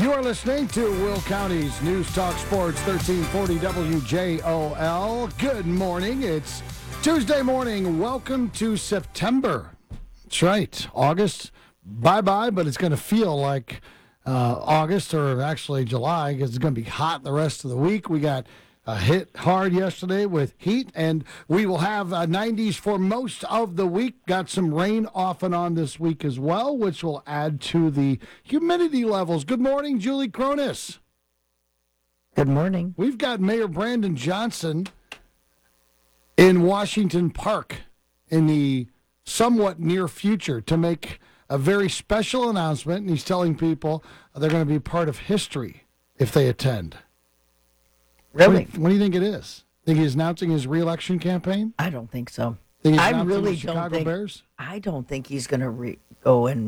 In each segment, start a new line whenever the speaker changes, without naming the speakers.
You are listening to Will County's News Talk Sports 1340 WJOL. Good morning. It's Tuesday morning. Welcome to September. That's right. August, bye-bye, but it's going to feel like August or actually July because it's going to be hot the rest of the week. We got hit hard yesterday with heat, and we will have 90s for most of the week. Got some rain off and on this week as well, which will add to the humidity levels. Good morning, Julie Cronus.
Good morning.
We've got Mayor Brandon Johnson in Washington Park in the somewhat near future to make a very special announcement, and he's telling people they're going to be part of history if they attend.
Really?
What do you think it is? Think he's announcing his re-election campaign?
I don't think so.
Think he's
I
announcing
really
the Chicago
don't think.
Bears?
I don't think he's going to go and.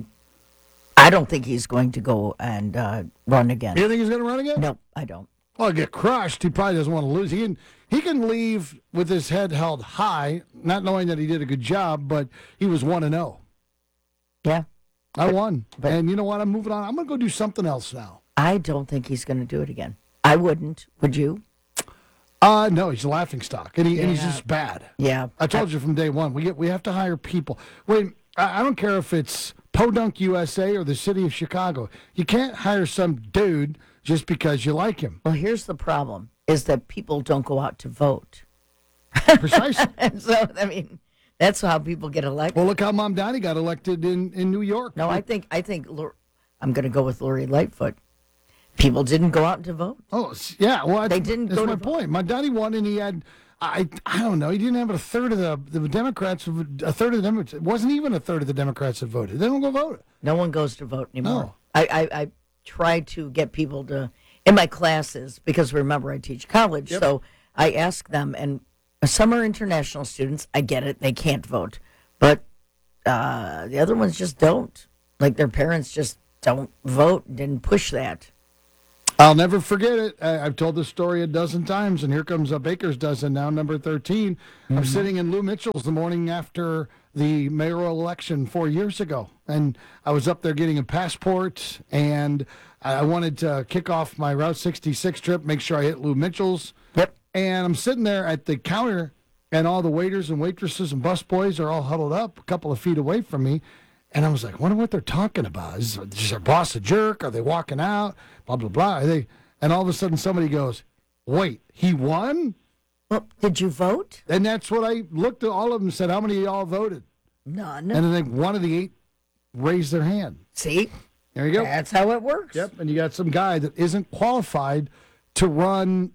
I don't think he's going to go and run again.
You think he's going to run again?
No, I don't.
Well, get crushed. He probably doesn't want to lose. He can leave with his head held high, not knowing that he did a good job, but he was 1-0.
Yeah.
I won.
but-
And you know what? I'm moving on. I'm going to go do something else now.
I don't think he's going to do it again. I wouldn't. Would you?
No, he's a laughing stock, and he's just bad.
Yeah.
I told you from day one, we have to hire people. Wait, I don't care if it's Podunk USA or the city of Chicago. You can't hire some dude just because you like him.
Well, here's the problem: is that people don't go out to vote.
Precisely.
And so, I mean, that's how people get elected.
Well, look how Mom Donnie got elected in New York.
No, I think. I'm going to go with Lori Lightfoot. People didn't go out to vote.
Oh, yeah. Well,
They didn't
That's
go
my
to
point. Mom Donnie won, and he had. I don't know. He didn't have a third of the Democrats. A third of the Democrats. It wasn't even a third of the Democrats that voted. They don't go vote.
No one goes to vote anymore.
No.
I try to get people to, in my classes, because remember I teach college,
Yep.
so I ask them, and some are international students, I get it, they can't vote. But the other ones just don't. Like their parents just don't vote, didn't push that.
I'll never forget it. I've told this story a dozen times, and here comes a baker's dozen now, number 13. I'm sitting in Lou Mitchell's the morning after the mayoral election 4 years ago, and I was up there getting a passport, and I wanted to kick off my Route 66 trip, make sure I hit Lou Mitchell's.
Yep.
And I'm sitting there at the counter, and all the waiters and waitresses and busboys are all huddled up a couple of feet away from me. And I was like, wonder what they're talking about. Is their boss a jerk? Are they walking out? Blah, blah, blah. And all of a sudden somebody goes, wait, he won?
Well, did you vote?
And that's what I looked at all of them and said, how many of y'all voted?
None.
And I think one of the 8 raised their hand.
See?
There you go.
That's how it works.
Yep. And you got some guy that isn't qualified to run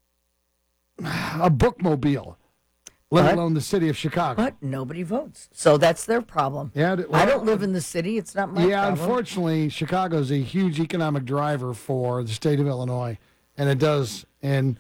a bookmobile, let
What?
alone the city of Chicago.
But nobody votes. So that's their problem.
Yeah,
I don't live in the city. It's not my
Yeah,
problem.
unfortunately, Chicago is a huge economic driver for the state of Illinois, and it does in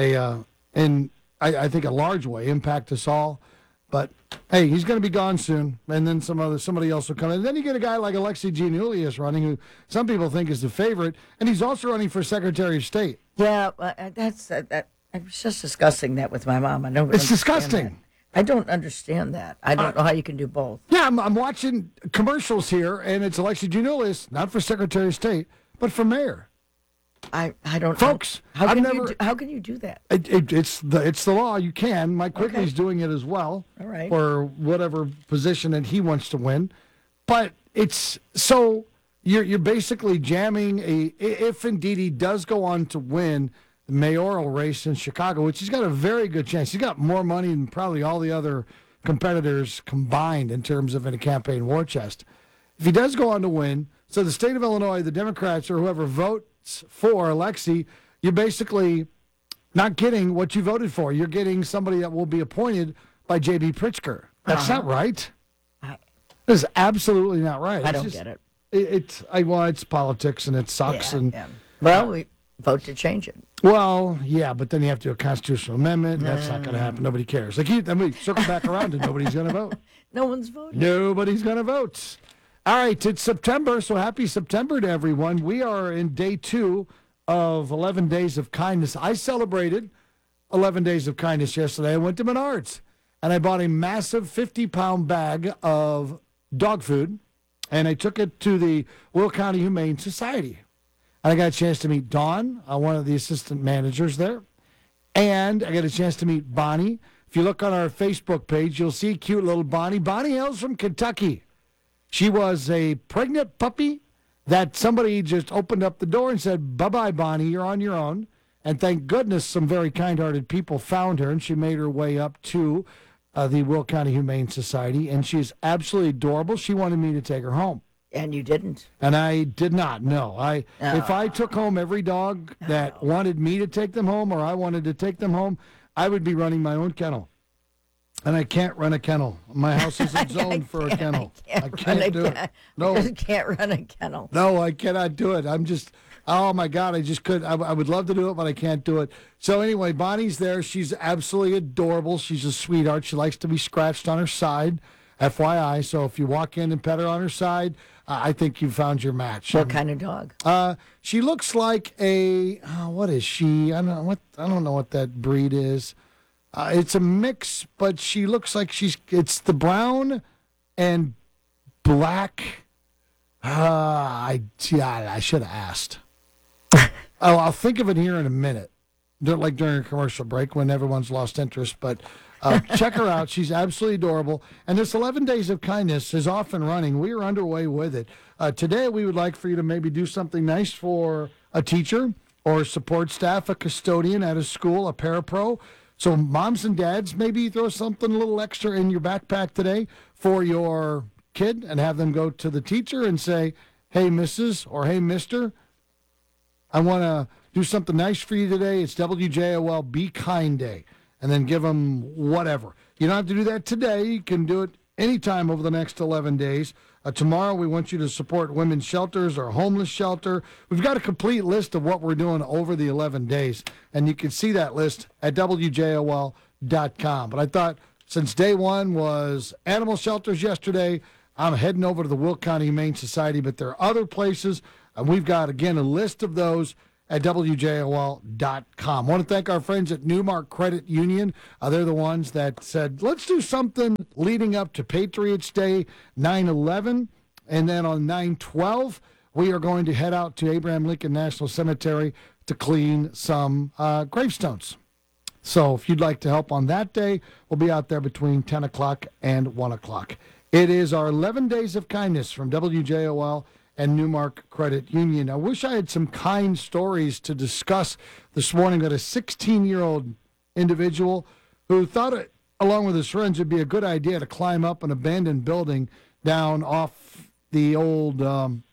I think a large way impact us all. But hey, he's going to be gone soon, and then somebody else will come in. And then you get a guy like Alexi Giannoulias running, who some people think is the favorite, and he's also running for Secretary of State.
Yeah, that's that. I was just discussing that with my mom. I don't.
It's
understand
disgusting.
that. I don't understand that. I don't know how you can do both.
Yeah, I'm watching commercials here, and it's Alexi Giannoulias, not for Secretary of State, but for mayor.
I don't.
Folks,
how
I've
can
never-
you do, how can you do that?
It's the law. You can. Mike Quigley's
Okay.
doing it as well.
All right.
For whatever position that he wants to win, but it's so you're basically jamming if indeed he does go on to win the mayoral race in Chicago, which he's got a very good chance. He's got more money than probably all the other competitors combined in terms of in a campaign war chest. If he does go on to win, so the state of Illinois, the Democrats or whoever votes for Alexi, you're basically not getting what you voted for. You're getting somebody that will be appointed by J.B. Pritzker. That's not right.
I-
That is absolutely not right.
I
It's
don't
just-
get it.
It's politics and it sucks.
Yeah. Well, we vote to change it.
Well, yeah, but then you have to do a constitutional amendment. And that's not going to happen. Nobody cares. Then we circle back around and nobody's going to vote.
No one's voting.
Nobody's going to vote. All right, it's September, so happy September to everyone. We are in day 2 of 11 Days of Kindness. I celebrated 11 Days of Kindness yesterday. I went to Menards, and I bought a massive 50-pound bag of dog food, and I took it to the Will County Humane Society. And I got a chance to meet Dawn, one of the assistant managers there. And I got a chance to meet Bonnie. If you look on our Facebook page, you'll see cute little Bonnie. Bonnie hails from Kentucky. She was a pregnant puppy that somebody just opened up the door and said, bye-bye, Bonnie, you're on your own. And thank goodness some very kind-hearted people found her, and she made her way up to the Will County Humane Society, and she's absolutely adorable. She wanted me to take her home.
And you didn't.
And I did not, no. If I took home every dog that wanted me to take them home or I wanted to take them home, I would be running my own kennel. And I can't run a kennel. My house isn't zoned for a kennel. I can't do it. No.
You can't run a kennel.
No, I cannot do it. I'm just, oh my God, I just could. I would love to do it, but I can't do it. So anyway, Bonnie's there. She's absolutely adorable. She's a sweetheart. She likes to be scratched on her side, FYI. So if you walk in and pet her on her side, I think you found your match.
What kind of dog?
She looks like a, what is she? I don't know what that breed is. It's a mix, but she looks like it's the brown and black. I should have asked. I'll think of it here in a minute. Like during a commercial break when everyone's lost interest, but check her out. She's absolutely adorable. And this 11 Days of Kindness is off and running. We are underway with it. Today, we would like for you to maybe do something nice for a teacher or support staff, a custodian at a school, a parapro. So moms and dads, maybe throw something a little extra in your backpack today for your kid and have them go to the teacher and say, hey, Mrs. or hey, Mr., I want to do something nice for you today. It's WJOL Be Kind Day. And then give them whatever. You don't have to do that today. You can do it anytime over the next 11 days. Tomorrow, we want you to support women's shelters or homeless shelter. We've got a complete list of what we're doing over the 11 days, and you can see that list at WJOL.com. But I thought since day one was animal shelters yesterday, I'm heading over to the Will County Humane Society, but there are other places, and we've got, again, a list of those at WJOL.com. I want to thank our friends at Newmark Credit Union. They're the ones that said, let's do something leading up to Patriots Day 9/11. And then on 9/12, we are going to head out to Abraham Lincoln National Cemetery to clean some gravestones. So if you'd like to help on that day, we'll be out there between 10 o'clock and 1 o'clock. It is our 11 Days of Kindness from WJOL and Newmark Credit Union. I wish I had some kind stories to discuss this morning. That a 16-year-old individual who thought it, along with his friends, would be a good idea to climb up an abandoned building down off the old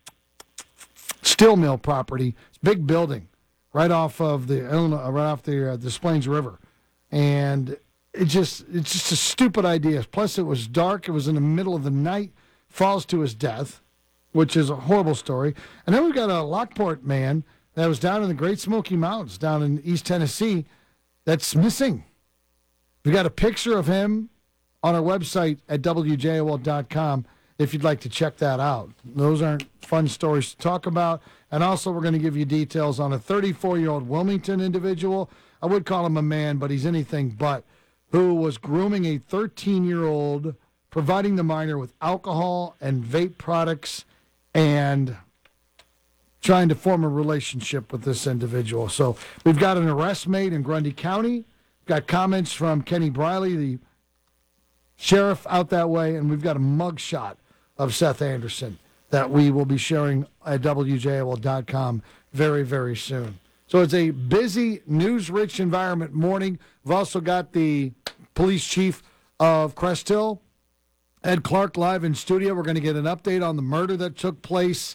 steel mill property. It's a big building right off of the Des Plaines River, and it's just a stupid idea. Plus, it was dark. It was in the middle of the night. Falls to his death, which is a horrible story. And then we've got a Lockport man that was down in the Great Smoky Mountains, down in East Tennessee, that's missing. We've got a picture of him on our website at WJOL.com if you'd like to check that out. Those aren't fun stories to talk about. And also, we're going to give you details on a 34-year-old Wilmington individual. I would call him a man, but he's anything but, who was grooming a 13-year-old, providing the minor with alcohol and vape products, and trying to form a relationship with this individual. So we've got an arrest made in Grundy County. We've got comments from Kenny Briley, the sheriff out that way, and we've got a mugshot of Seth Anderson that we will be sharing at WJOL.com very, very soon. So it's a busy, news-rich environment morning. We've also got the police chief of Crest Hill, Ed Clark, live in studio. We're going to get an update on the murder that took place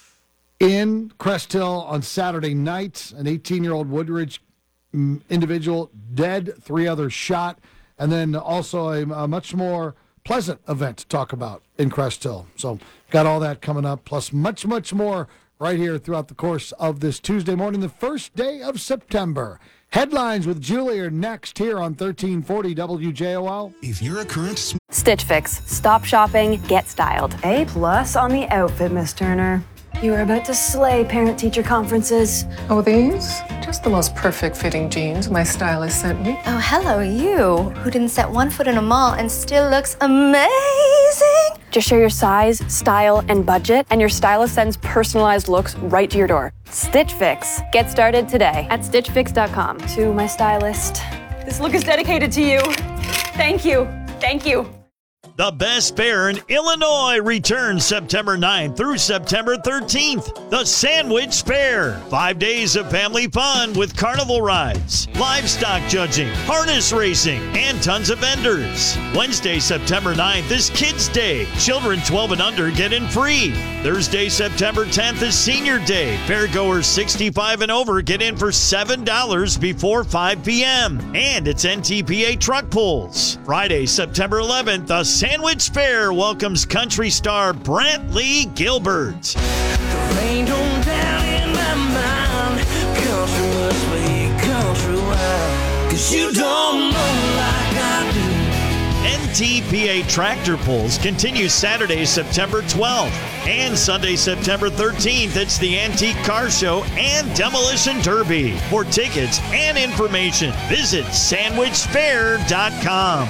in Crest Hill on Saturday night. An 18-year-old Woodridge individual dead, 3 others shot, and then also a much more pleasant event to talk about in Crest Hill. So got all that coming up, plus much, much more right here throughout the course of this Tuesday morning, the first day of September. Headlines with Julie are next here on 1340 WJOL.
If you're a current
Stitch Fix. Stop shopping, get styled.
A+ on the outfit, Miss Turner. You are about to slay parent-teacher conferences.
Oh, these? Just the most perfect fitting jeans my stylist sent me.
Oh, hello, you, who didn't set one foot in a mall and still looks amazing.
Just share your size, style, and budget, and your stylist sends personalized looks right to your door. Stitch Fix. Get started today at stitchfix.com.
To my stylist, this look is dedicated to you. Thank you. Thank you.
The Best Fair in Illinois returns September 9th through September 13th. The Sandwich Fair. 5 days of family fun with carnival rides, livestock judging, harness racing, and tons of vendors. Wednesday, September 9th is Kids Day. Children 12 and under get in free. Thursday, September 10th is Senior Day. Fairgoers 65 and over get in for $7 before 5 p.m. And it's NTPA truck pulls. Friday, September 11th, the Sandwich Fair welcomes country star Brantley Gilbert.
The rain don't down in my mind. Country must be country wild. 'Cause you don't know like I do.
NTPA Tractor Pulls continue Saturday, September 12th. And Sunday, September 13th, it's the Antique Car Show and Demolition Derby. For tickets and information, visit sandwichfair.com.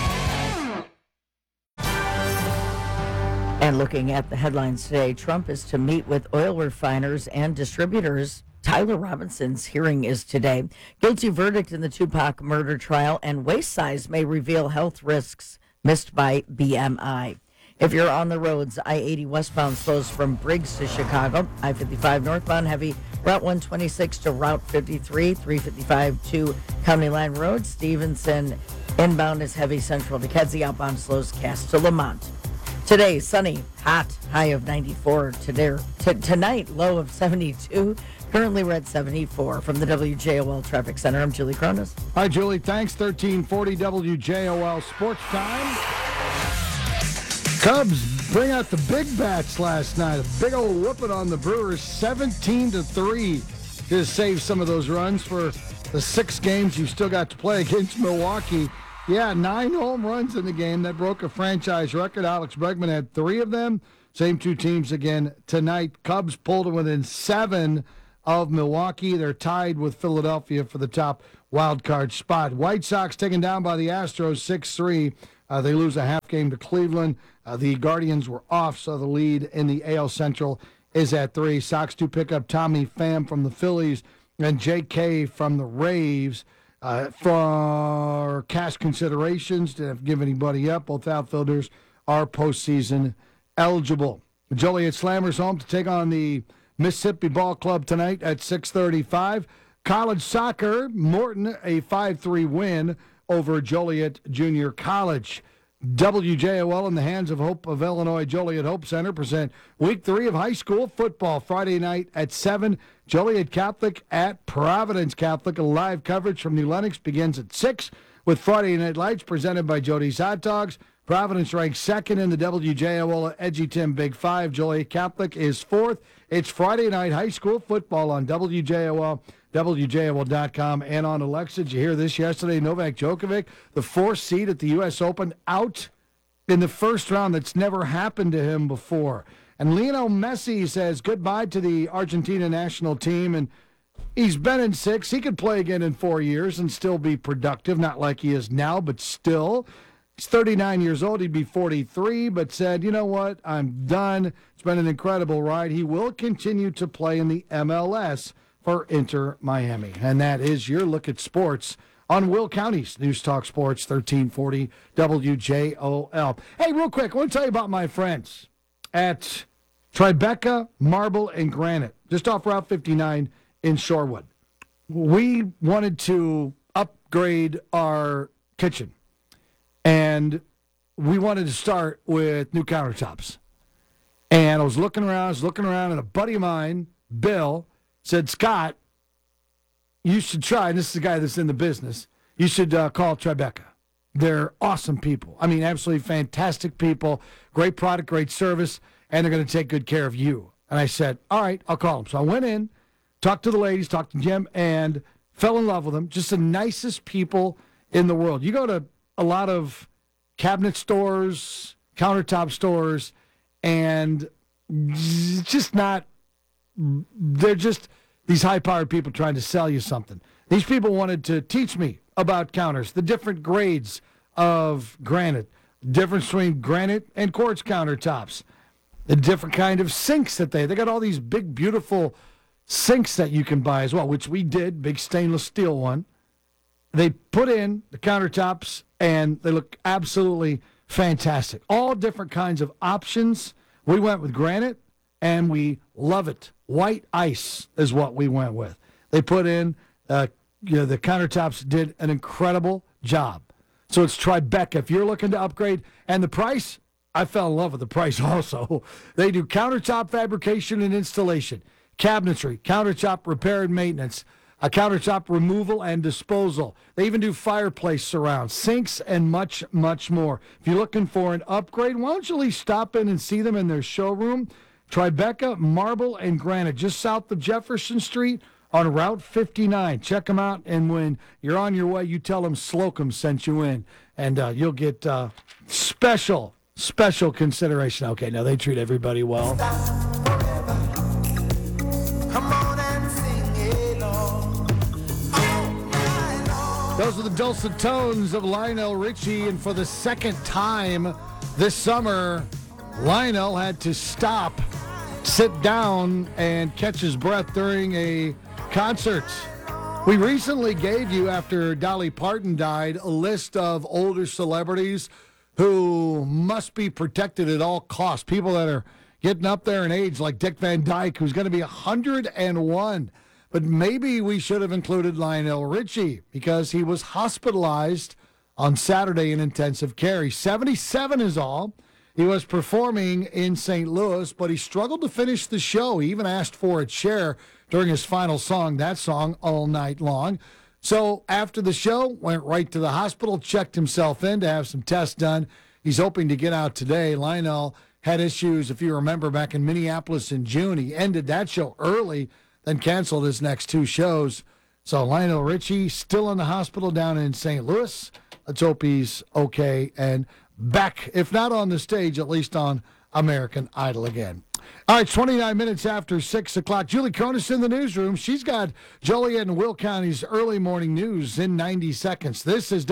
And looking at the headlines today, Trump is to meet with oil refiners and distributors. Tyler Robinson's hearing is today. Guilty verdict in the Tupac murder trial, and waist size may reveal health risks missed by BMI. If you're on the roads, I-80 westbound slows from Briggs to Chicago. I-55 northbound heavy, Route 126 to Route 53, 355 to County Line Road. Stevenson inbound is heavy central to Kedzie. Outbound slows Cass to Lamont. Today, sunny, hot, high of 94. Tonight, low of 72. Currently, we're at 74. From the WJOL Traffic Center, I'm Julie Cronus.
Hi, Julie. Thanks. 1340 WJOL Sports Time. Cubs bring out the big bats last night. A big old whooping on the Brewers, 17-3. To save some of those runs for the 6 games you still got to play against Milwaukee. Yeah, 9 home runs in the game. That broke a franchise record. Alex Bregman had 3 of them. Same 2 teams again tonight. Cubs pulled within 7 of Milwaukee. They're tied with Philadelphia for the top wild card spot. White Sox taken down by the Astros 6-3. They lose a half game to Cleveland. The Guardians were off, so the lead in the AL Central is at 3. Sox do pick up Tommy Pham from the Phillies and J.K. from the Rays. For cash considerations, didn't give anybody up. Both outfielders are postseason eligible. Joliet Slammers home to take on the Mississippi Ball Club tonight at 6:35. College soccer, Morton a 5-3 win over Joliet Junior College. WJOL in the hands of Hope of Illinois Joliet Hope Center present Week 3 of high school football Friday night at 7. Joliet Catholic at Providence Catholic. A live coverage from New Lenox begins at 6 with Friday Night Lights presented by Jody's Hot Dogs. Providence ranks 2nd in the WJOL Edgerton Big 5. Joliet Catholic is 4th. It's Friday night high school football on WJOL, WJOL.com, and on Alexa. Did you hear this yesterday? Novak Djokovic, the 4th seed at the U.S. Open, out in the first round. That's never happened to him before. And Lionel Messi says goodbye to the Argentina national team, and he's been in 6. He could play again in 4 years and still be productive, not like he is now, but still. He's 39 years old. He'd be 43, but said, you know what, I'm done. It's been an incredible ride. He will continue to play in the MLS for Inter Miami. And that is your look at sports on Will County's News Talk Sports 1340 WJOL. Hey, real quick, I want to tell you about my friends at Tribeca Marble and Granite, just off Route 59 in Shorewood. We wanted to upgrade our kitchen, and we wanted to start with new countertops. And I was looking around, and a buddy of mine, Bill, said, Scott, you should try, and this is a guy that's in the business, you should call Tribeca. They're awesome people. I mean, absolutely fantastic people, great product, great service, and they're going to take good care of you. And I said, all right, I'll call them. So I went in, talked to the ladies, talked to Jim, and fell in love with them. Just the nicest people in the world. You go to a lot of cabinet stores, countertop stores, and just not, they're just these high-powered people trying to sell you something. These people wanted to teach me about counters, the different grades of granite, difference between granite and quartz countertops, the different kind of sinks that they got all these big, beautiful sinks that you can buy as well, which we did, big stainless steel one. They put in the countertops, and they look absolutely fantastic. All different kinds of options. We went with granite, and we love it. White ice is what we went with. They put in, the countertops did an incredible job. So it's Tribeca. If you're looking to upgrade, and the price, I fell in love with the price also. They do countertop fabrication and installation, cabinetry, countertop repair and maintenance, a countertop removal and disposal. They even do fireplace surrounds, sinks, and much, much more. If you're looking for an upgrade, why don't you at least stop in and see them in their showroom? Tribeca Marble and Granite, just south of Jefferson Street on Route 59. Check them out, and when you're on your way, you tell them Slocum sent you in, and you'll get special consideration. Okay, now they treat everybody well.
Come on and sing along.
Those are the dulcet tones of Lionel Richie, and for the second time this summer, Lionel had to stop, sit down, and catch his breath during a concert. We recently gave you, after Dolly Parton died, a list of older celebrities who must be protected at all costs. People that are getting up there in age, like Dick Van Dyke, who's going to be 101. But maybe we should have included Lionel Richie because he was hospitalized on Saturday in intensive care. He's 77 is all. He was performing in St. Louis, but he struggled to finish the show. He even asked for a chair during his final song, that song, All Night Long. So after the show, went right to the hospital, checked himself in to have some tests done. He's hoping to get out today. Lionel had issues, if you remember, back in Minneapolis in June. He ended that show early, then canceled his next two shows. So Lionel Richie still in the hospital down in St. Louis. Let's hope he's okay and back, if not on the stage, at least on American Idol again. All right, 29 minutes after 6 o'clock. Julie Cronus in the newsroom. She's got Joliet and Will County's early morning news in 90 seconds. This is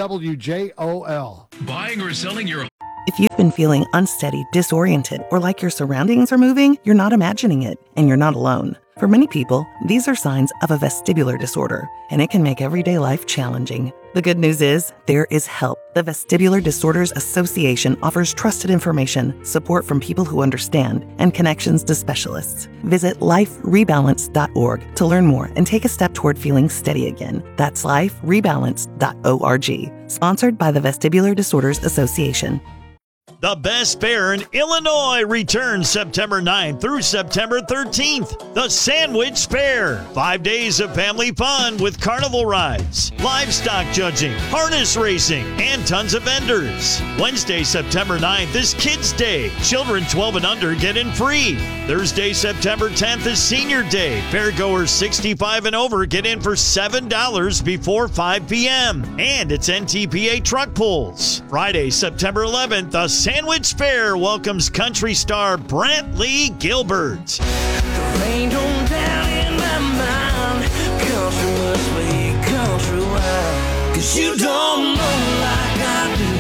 WJOL.
Buying or selling your...
If you've been feeling unsteady, disoriented, or like your surroundings are moving, you're not imagining it, and you're not alone. For many people, these are signs of a vestibular disorder, and it can make everyday life challenging. The good news is, there is help. The Vestibular Disorders Association offers trusted information, support from people who understand, and connections to specialists. Visit liferebalance.org to learn more and take a step toward feeling steady again. That's liferebalance.org. Sponsored by the Vestibular Disorders Association.
The Best Fair in Illinois returns September 9th through September 13th. The Sandwich Fair. 5 days of family fun with carnival rides, livestock judging, harness racing, and tons of vendors. Wednesday, September 9th is Kids Day. Children 12 and under get in free. Thursday, September 10th is Senior Day. Fairgoers 65 and over get in for $7 before 5 p.m. And it's NTPA truck pulls. Friday, September 11th, the Sandwich Fair welcomes country star Brantley Gilbert.
The rain don't down in my mind. Country must be countrywide. 'Cause you don't know like I do.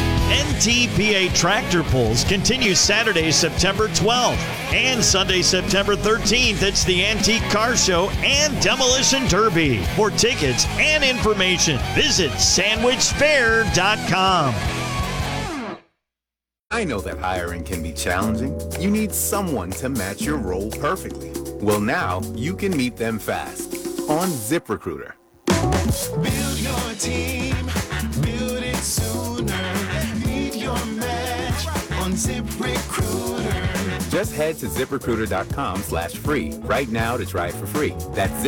NTPA tractor pulls continue Saturday, September 12th, and Sunday, September 13th. It's the Antique Car Show and Demolition Derby. For tickets and information, visit sandwichfair.com.
I know that hiring can be challenging. You need someone to match your role perfectly. Well, now you can meet them fast on ZipRecruiter.
Build your team, build it sooner. Meet your match on ZipRecruiter.
Just head to ZipRecruiter.com/free right now to try it for free. That's